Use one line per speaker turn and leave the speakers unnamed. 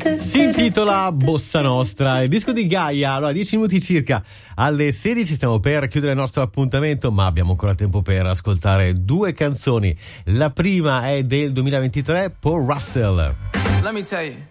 Si intitola Bossa Nostra, il disco di Gaia. Allora, 10 minuti circa alle 16 stiamo per chiudere il nostro appuntamento, ma abbiamo ancora tempo per ascoltare due canzoni. La prima è del 2023, Paul Russell.
Let me tell you.